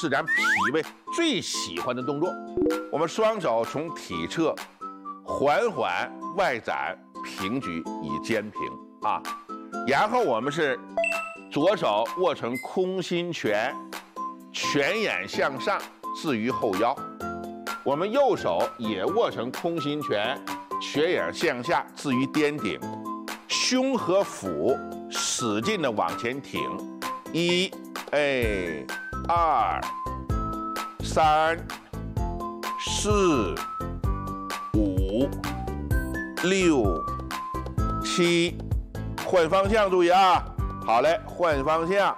是咱脾胃最喜欢的动作。我们双手从体侧缓缓外展，平举以肩平啊。然后我们是左手握成空心拳，拳眼向上置于后腰。我们右手也握成空心拳，拳眼向下置于颠顶，胸和腹使劲的往前挺。1、2、3、4、5、6、7，换方向，注意啊！好嘞，换方向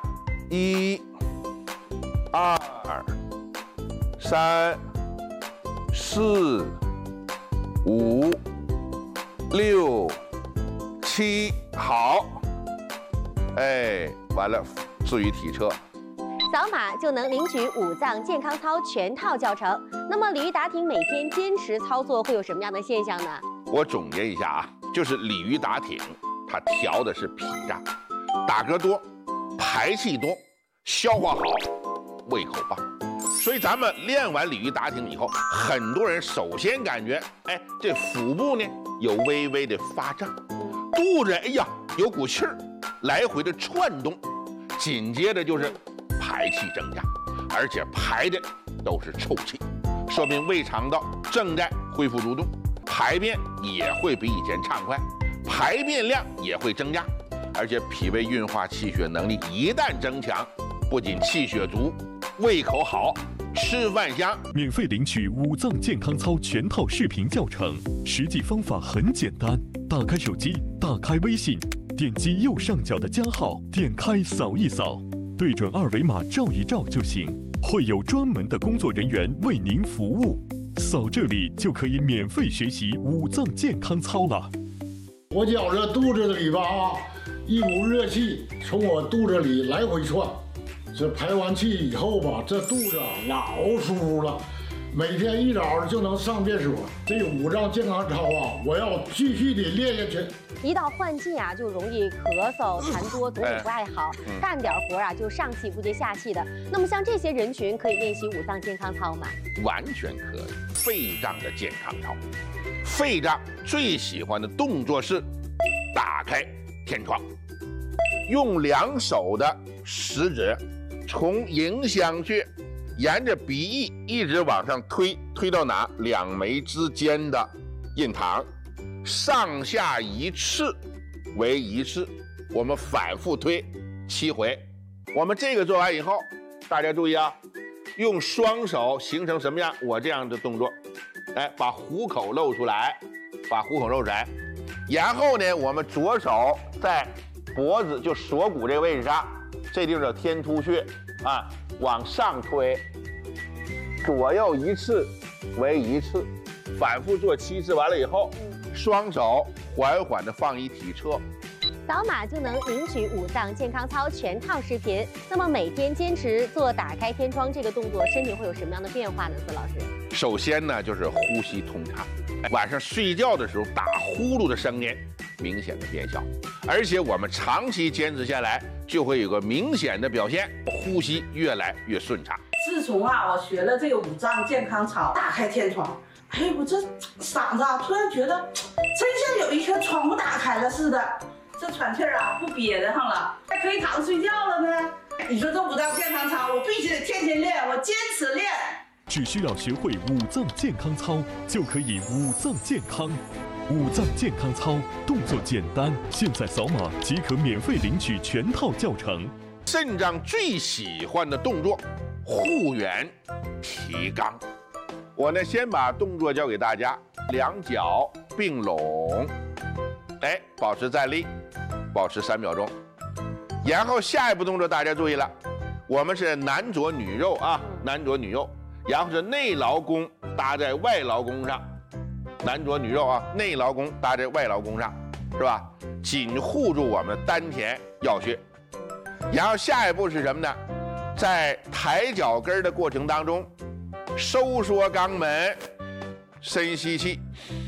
，1、2、3、4、5、6、7，好，哎，完了，置于体侧。 扫码就能领取五脏健康操全套教程。那么鲤鱼打挺每天坚持操作会有什么样的现象呢？ 我总结一下啊，就是鲤鱼打挺，它调的是脾脏，打嗝多，排气多，消化好，胃口棒。所以咱们练完鲤鱼打挺以后，很多人首先感觉，哎，这腹部呢有微微的发胀，肚子哎呀有股气儿来回的窜动，紧接着就是排气增加，而且排的都是臭气，说明胃肠道正在恢复蠕动，排便也会比以前畅快，排便量也会增加，而且脾胃运化气血能力一旦增强，不仅气血足，胃口好，吃饭香。 免费领取五脏健康操全套视频教程，实际方法很简单，打开手机，打开微信，点击右上角的加号，点开扫一扫，对准二维码照一照就行，会有专门的工作人员为您服务。扫这里就可以免费学习五脏健康操了。 我觉着肚子里吧一股热气从我肚子里来回窜，这排完气以后吧，这肚子老舒服了。每天一早就能上厕所。这五脏健康操啊，我要继续的练下去。 一到换季啊，就容易咳嗽、痰多，总也不爱好，干点活啊就上气不接下气的。那么像这些人群可以练习五脏健康操吗？ 完全可以。肺脏的健康操，肺脏最喜欢的动作是打开天窗，用两手的食指从迎香穴沿着鼻翼一直往上推，推到哪？两眉之间的印堂，上下一次为一次，我们反复推7回。我们这个做完以后，大家注意啊，用双手形成什么样？我这样的动作，哎，把虎口露出来，把虎口露出来。然后呢，我们左手在脖子就锁骨这个位置上，这地方叫天突穴啊，往上推，左右一次为一次，反复做7次。完了以后，双手缓缓地放于体侧。 扫码就能领取五脏健康操全套视频。那么每天坚持做打开天窗这个动作，身体会有什么样的变化呢？孙老师， 首先呢，就是呼吸通畅，晚上睡觉的时候打呼噜的声音明显的变小，而且我们长期坚持下来，就会有个明显的表现，呼吸越来越顺畅。 自从我学了这个五脏健康操，打开天窗，哎，我这嗓子突然觉得真像有一颗窗户打开了似的。这喘气不憋得上了，还可以躺着睡觉了呢。你说这五脏健康操，我必须得天天练，我坚持练。 只需要学会五脏健康操，就可以五脏健康。五脏健康操动作简单，现在扫码即可免费领取全套教程。 肾脏最喜欢的动作，护元提肛。我呢，先把动作教给大家，两脚并拢，哎，保持站立，保持3秒钟。然后下一步动作大家注意了，我们是男左女右啊，男左女右，然后是内劳宫搭在外劳宫上，男左女右啊，内劳宫搭在外劳宫上，是吧？紧护住我们的丹田要穴。然后下一步是什么呢？在抬脚跟的过程当中，收缩肛门，深吸气，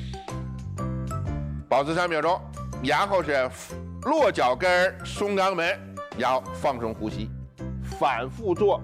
保持3秒钟，然后是落脚跟，松肛门，然后放松呼吸，反复做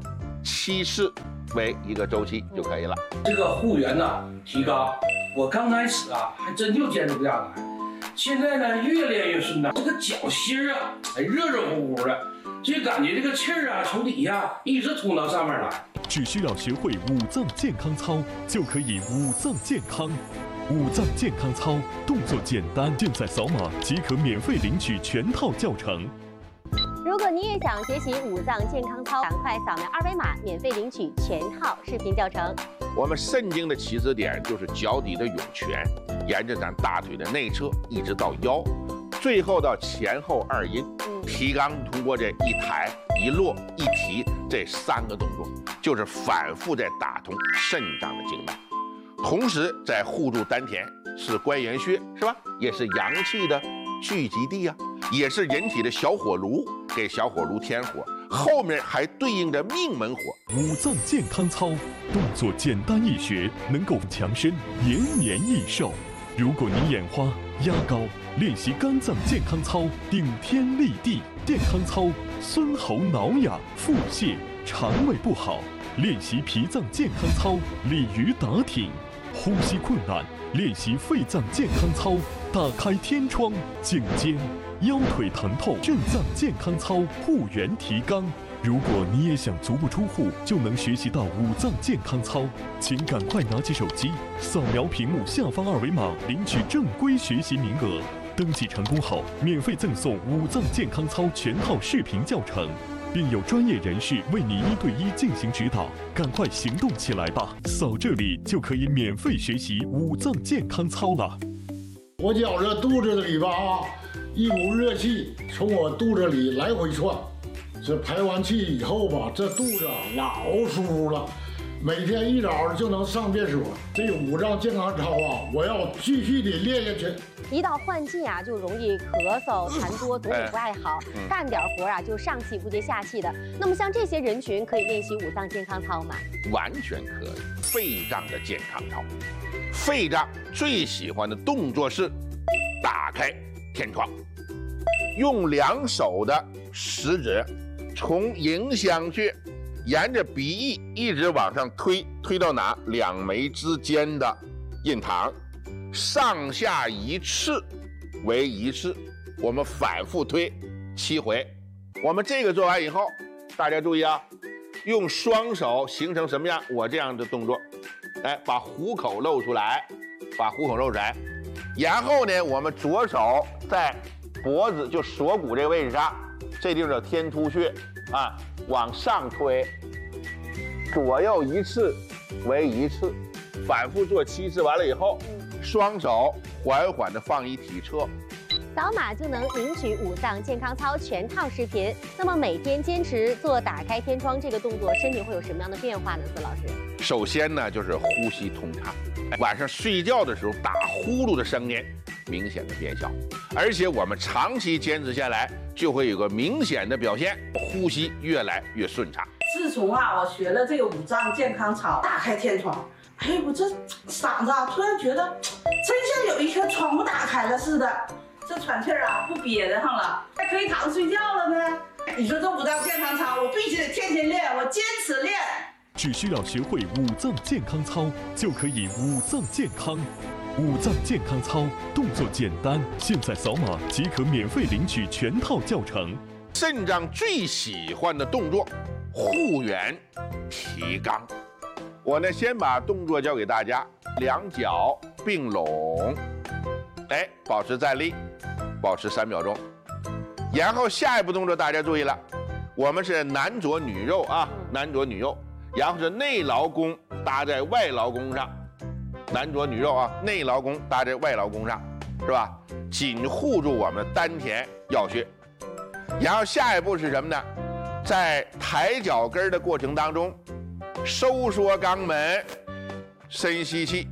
7式为一个周期就可以了。 这个护缘呢提高，我刚开始啊还真就坚持不下来，现在呢越练越顺当，这个脚心啊还热热乎乎的，就感觉这个气儿啊从底下一直通到上面来。 只需要学会五脏健康操，就可以五脏健康。五脏健康操动作简单，现在扫码即可免费领取全套教程。 如果你也想学习五脏健康操，赶快扫描2维码，免费领取全套视频教程。 我们肾经的起始点就是脚底的涌泉，沿着咱大腿的内侧一直到腰，最后到前后2阴。提肛通过这一抬一落一提这3个动作，就是反复在打通肾脏的经脉，同时在护住丹田，是关元穴是吧？也是阳气的聚集地啊，也是人体的小火炉，给小火炉添火，后面还对应着命门火。 五脏健康操动作简单易学，能够强身延年益寿。如果你眼花、压高，练习肝脏健康操，顶天立地；健康操，酸喉挠痒、腹泻、肠胃不好；练习脾脏健康操，鲤鱼打挺；呼吸困难，练习肺脏健康操，打开天窗、颈肩；腰腿疼痛，肾脏健康操，护元提肛。如果你也想足不出户就能学习到五脏健康操，请赶快拿起手机，扫描屏幕下方2维码，领取正规学习名额。登记成功后，免费赠送五脏健康操全套视频教程，并有专业人士为你1对1进行指导。赶快行动起来吧！扫这里就可以免费学习五脏健康操了。 我觉着肚子里吧一股热气从我肚子里来回窜。这排完气以后吧，这肚子老舒服了，每天一早就能上厕所。这五脏健康操啊，我要继续的练下去。 一到换季啊，就容易咳嗽、痰多，总体不爱好，干点活啊就上气不接下气的。那么像这些人群可以练习五脏健康操吗？ 完全可以。肺脏的健康操，肺脏最喜欢的动作是打开天窗，用2手的食指从迎香穴沿着鼻翼一直往上推，推到哪？2眉之间的印堂，上下1次为1次，我们反复推7回。我们这个做完以后，大家注意啊，用双手形成什么样？我这样的动作，哎，把虎口露出来，把虎口露出来。然后呢，我们左手在脖子就锁骨这个位置上，这地方叫天突穴啊，往上推，左右1次为1次，反复做7次。完了以后，双手缓缓地放一体侧， 扫码就能领取五脏健康操全套视频。那么每天坚持做打开天窗这个动作，身体会有什么样的变化呢？孙老师， 首先呢就是呼吸通畅，晚上睡觉的时候打呼噜的声音明显的变小，而且我们长期坚持下来，就会有个明显的表现，呼吸越来越顺畅。 自从啊我学了这个五脏健康操，打开天窗，哎，我这嗓子啊突然觉得真像有一颗窗户打开了似的，这喘气儿啊不憋得上了，还可以躺着睡觉了呢。你说这五脏健康操，我必须得天天练，我坚持练。 只需要学会五脏健康操，就可以五脏健康。五脏健康操动作简单，现在扫码即可免费领取全套教程。 肾脏最喜欢的动作，护元提肛。我呢先把动作教给大家，2脚并拢，哎，保持站立，保持3秒钟。然后下一步动作大家注意了，我们是男左女右啊，男左女右，然后是内劳宫搭在外劳宫上，男左女右啊，内劳宫搭在外劳宫上，是吧？紧护住我们的丹田要穴。然后下一步是什么呢？在抬脚跟的过程当中，收缩肛门，深吸气，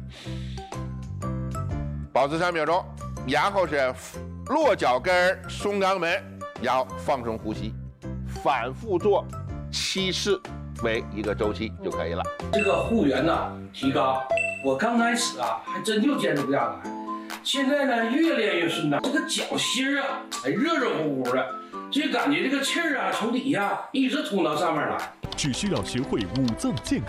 保持3秒钟，然后是落脚跟，松肛门，然后放松呼吸，反复做7次为一个周期就可以了。 这个护元呢提高，我刚开始啊还真就坚持不下来，现在呢越练越顺当，这个脚心啊还热热乎乎的， 就感觉这个气儿啊从底下一直通到上面来。 只需要学会5脏健康